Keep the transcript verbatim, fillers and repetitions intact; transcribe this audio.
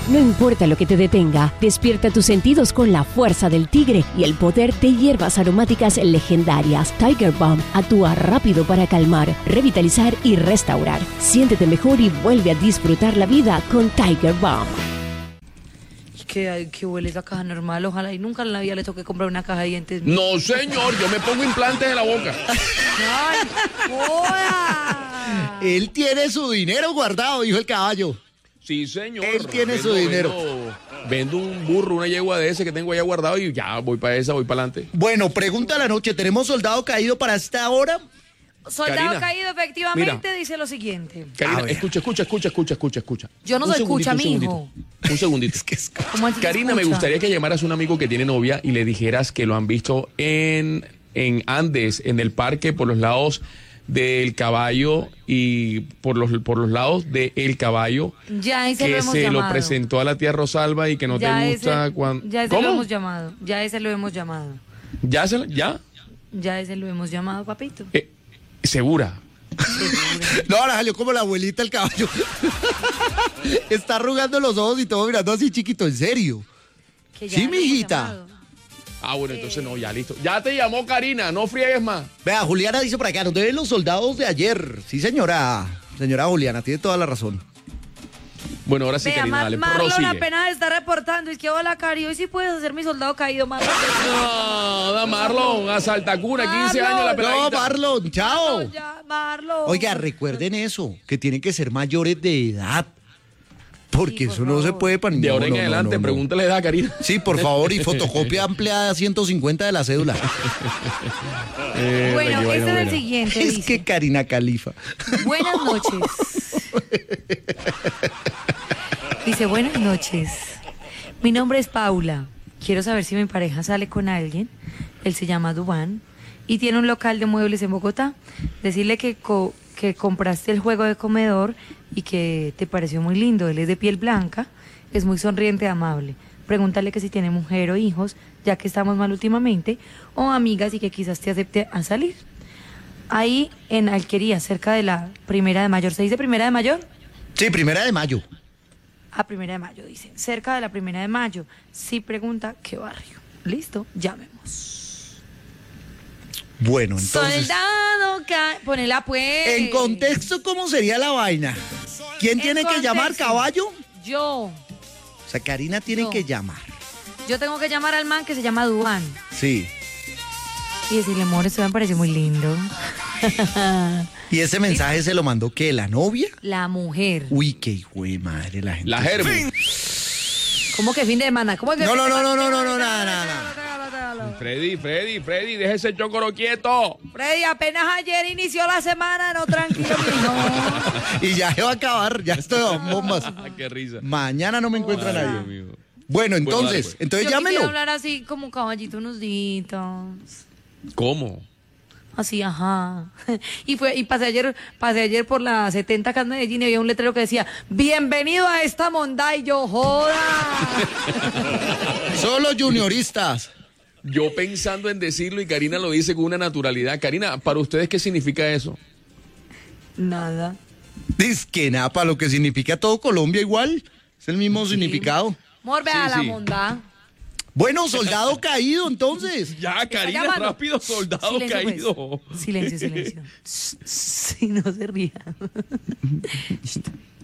No importa lo que te detenga, despierta tus sentidos con la fuerza del tigre y el poder de hierbas aromáticas legendarias. Tiger Balm actúa rápido para calmar, revitalizar y restaurar. Siéntete mejor y vuelve a disfrutar la vida con Tiger Balm. Que, que huele esa caja normal, ojalá y nunca en la vida le toque comprar una caja de dientes. No, señor, yo me pongo implantes en la boca. ¡Ay, joda! Él tiene su dinero guardado, dijo el caballo. Sí, señor. Él tiene vendo, su dinero. Vendo, vendo un burro, una yegua de ese que tengo allá guardado y ya voy para esa, voy para adelante. Bueno, pregunta de la noche, ¿tenemos soldado caído para esta hora? Soldado Karina, caído, efectivamente, mira. dice lo siguiente. Karina, escucha, escucha, escucha, escucha, escucha, escucha. Yo no Un se escucha, segundito, mijo. Un segundito. Un segundito. Es que es- ¿Cómo así se Karina, me escucha? gustaría que llamaras a un amigo que tiene novia y le dijeras que lo han visto en, en Andes, en el parque, por los lados del Caballo y por los, por los lados de El Caballo, Ya ese lo que hemos se llamado. lo presentó a la tía Rosalba y que no ya te gusta ese, cuando... Ya ese ¿Cómo? lo hemos llamado. Ya ese lo hemos llamado. ¿Ya? Se, la- ¿Ya? Ya ese lo hemos llamado, papito. Eh, ¿Segura? No, ahora salió como la abuelita el caballo. Está arrugando los ojos y todo mirando así chiquito, en serio. Que ya Sí, lo hemos mijita. llamado. Ah, bueno, entonces no, ya listo. Ya te llamó Karina, no friegues más. Vea, Juliana dice por acá, ¿dónde ven los soldados de ayer? Sí, señora. Señora Juliana, tiene toda la razón. Bueno, ahora sí, Vea, Karina, Mar dale, Marlon prosigue. apenas está reportando. Es que, hola, Cari, hoy sí puedes hacer mi soldado caído, Marlon. No, da Marlon, a Saltacuna, quince años la No, peladita. Marlon, chao. Marlon, ya, Marlon. Oiga, recuerden eso, que tienen que ser mayores de edad. Porque Sí, por eso no se favor. puede para De ahora en no, no, adelante, no, no. pregúntale edad a Karina. Sí, por favor, y fotocopia ampliada ciento cincuenta de la cédula. Eh, Bueno, qué vaina este es el buena. siguiente. Es dice, que Karina Califa. buenas noches. Dice, buenas noches. Mi nombre es Paula. Quiero saber si mi pareja sale con alguien. Él se llama Dubán y tiene un local de muebles en Bogotá. Decirle que, co- que compraste el juego de comedor y que te pareció muy lindo. Él es de piel blanca, es muy sonriente y amable. Pregúntale que si tiene mujer o hijos, ya que estamos mal últimamente, o amigas y que quizás te acepte a salir. Ahí en Alquería, cerca de la Primera de Mayo. ¿Se dice Primera de Mayo? Sí, primera de mayo. A Primera de Mayo, dice. Cerca de la Primera de Mayo. Sí pregunta qué barrio. Listo, llamemos. Bueno, entonces, Soldado, ca... ponela pues. en contexto, ¿cómo sería la vaina? ¿Quién En tiene que llamar, contexto. caballo? Yo. O sea, Karina tiene Yo. que llamar. Yo tengo que llamar al man que se llama Duan Sí. y decirle, amor, esto me parece muy lindo. ¿Y ese mensaje se lo mandó qué? ¿La novia? La mujer. Uy, qué hijo de madre la gente. La Germu. ¿Cómo que fin de semana? ¿Cómo que No, fin no, de no, semana? no, no, no, no, nada, nada, nada. Freddy, Freddy, Freddy, deje ese chocoro quieto. Freddy, apenas ayer inició la semana, no, tranquilo, mijo. Y ya se va a acabar, ya estoy en bombas. Ah, qué risa. Mañana no me encuentra Ay, nadie. Dios mío. Bueno, Bueno, entonces, dale, pues. entonces Yo quisiera llámelo. hablar así como caballito unos ditos. ¿Cómo? Así, ajá. Y fue y pasé ayer, pasé ayer por la setenta acá en Medellín y había un letrero que decía, bienvenido a esta monda y yo joda. Solo junioristas. Yo pensando en decirlo y Karina lo dice con una naturalidad. Karina, ¿para ustedes qué significa eso? Nada. Dice que nada, para lo que significa todo Colombia igual. Es el mismo significado. Morbe Sí, a la sí. monda. Bueno, soldado caído, entonces. Ya, Karina, llamando. rápido, soldado Silencio, pues. caído. Silencio, silencio. Sí, no se ría.